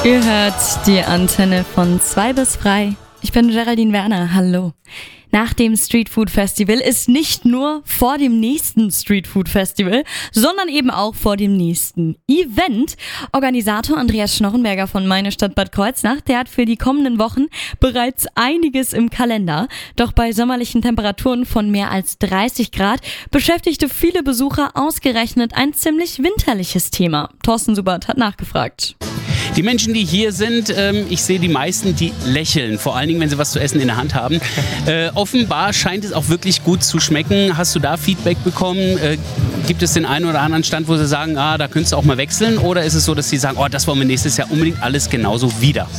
Ihr hört die Antenne von 2 bis frei. Ich bin Geraldine Werner, hallo. Nach dem Streetfood Festival ist nicht nur vor dem nächsten Streetfood Festival, sondern eben auch vor dem nächsten Event. Organisator Andreas Schnorrenberger von Meine Stadt Bad Kreuznach, der hat für die kommenden Wochen bereits einiges im Kalender. Doch bei sommerlichen Temperaturen von mehr als 30 Grad beschäftigte viele Besucher ausgerechnet ein ziemlich winterliches Thema. Thorsten Subert hat nachgefragt. Die Menschen, die hier sind, ich sehe die meisten, die lächeln, vor allen Dingen, wenn sie was zu essen in der Hand haben. Offenbar scheint es auch wirklich gut zu schmecken. Hast du da Feedback bekommen? Gibt es den einen oder anderen Stand, wo sie sagen, da könntest du auch mal wechseln? Oder ist es so, dass sie sagen, das wollen wir nächstes Jahr unbedingt alles genauso wieder?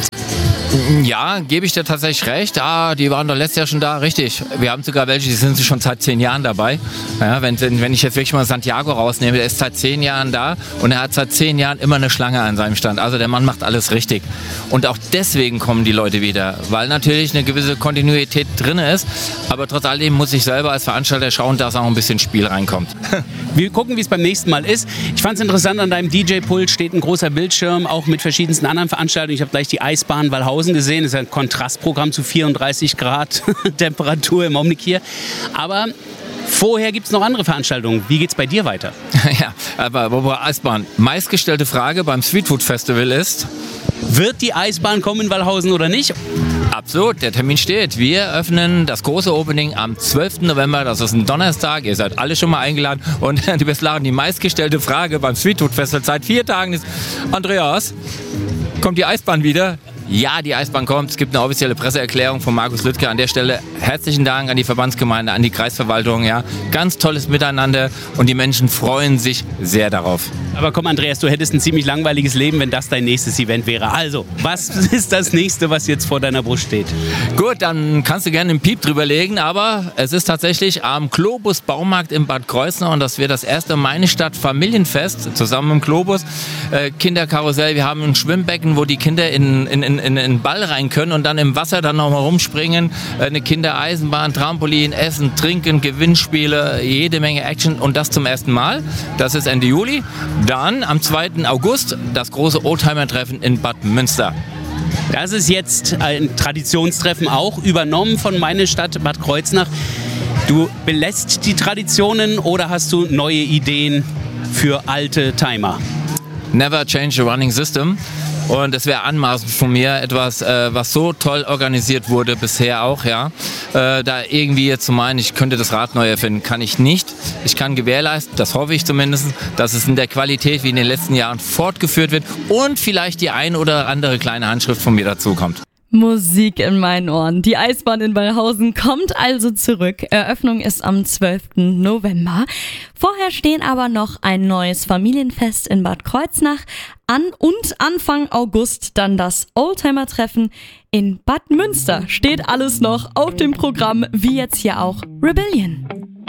Ja, gebe ich dir tatsächlich recht. Die waren doch letztes Jahr schon da, richtig. Wir haben sogar welche, die sind schon seit 10 Jahren dabei. Ja, wenn ich jetzt wirklich mal Santiago rausnehme, der ist seit 10 Jahren da und er hat seit 10 Jahren immer eine Schlange an seinem Stand. Also der Mann macht alles richtig. Und auch deswegen kommen die Leute wieder, weil natürlich eine gewisse Kontinuität drin ist. Aber trotz alledem muss ich selber als Veranstalter schauen, dass auch ein bisschen Spiel reinkommt. Wir gucken, wie es beim nächsten Mal ist. Ich fand es interessant, an deinem DJ-Pult steht ein großer Bildschirm, auch mit verschiedensten anderen Veranstaltungen. Ich habe gleich die Eisbahn Wallhausen gesehen. Das ist ein Kontrastprogramm zu 34 Grad Temperatur im Augenblick hier. Aber vorher gibt es noch andere Veranstaltungen. Wie geht es bei dir weiter? Ja, aber Eisbahn. Meistgestellte Frage beim Streetfood Festival ist: Wird die Eisbahn kommen in Wallhausen oder nicht? Absolut, der Termin steht. Wir öffnen das große Opening am 12. November, das ist ein Donnerstag. Ihr seid alle schon mal eingeladen. Und du wirst lachen, die meistgestellte Frage beim Streetfood Festival seit 4 Tagen ist: Andreas, kommt die Eisbahn wieder? Ja, die Eisbahn kommt. Es gibt eine offizielle Presseerklärung von Markus Lüttke. An der Stelle herzlichen Dank an die Verbandsgemeinde, an die Kreisverwaltung. Ja, ganz tolles Miteinander und die Menschen freuen sich sehr darauf. Aber komm, Andreas, du hättest ein ziemlich langweiliges Leben, wenn das dein nächstes Event wäre. Also, was ist das nächste, was jetzt vor deiner Brust steht? Gut, dann kannst du gerne einen Piep drüber legen, aber es ist tatsächlich am Globus Baumarkt in Bad Kreuznach und das wird das erste Meine Stadt Familienfest zusammen im Globus. Kinderkarussell, wir haben ein Schwimmbecken, wo die Kinder in den Ball rein können und dann im Wasser dann noch mal rumspringen. Eine Kindereisenbahn, Trampolin, Essen, Trinken, Gewinnspiele, jede Menge Action und das zum ersten Mal. Das ist Ende Juli. Dann am 2. August das große Oldtimer-Treffen in Bad Münster. Das ist jetzt ein Traditionstreffen, auch übernommen von Meine Stadt Bad Kreuznach. Du belässt die Traditionen oder hast du neue Ideen für alte Timer? Never change a running system. Und es wäre anmaßend von mir, etwas, was so toll organisiert wurde bisher auch, ja, da irgendwie jetzt zu meinen, ich könnte das Rad neu erfinden, kann ich nicht. Ich kann gewährleisten, das hoffe ich zumindest, dass es in der Qualität wie in den letzten Jahren fortgeführt wird und vielleicht die ein oder andere kleine Handschrift von mir dazukommt. Musik in meinen Ohren. Die Eisbahn in Wallhausen kommt also zurück. Eröffnung ist am 12. November. Vorher stehen aber noch ein neues Familienfest in Bad Kreuznach an und Anfang August dann das Oldtimer-Treffen in Bad Münster. Steht alles noch auf dem Programm, wie jetzt hier auch Rebellion.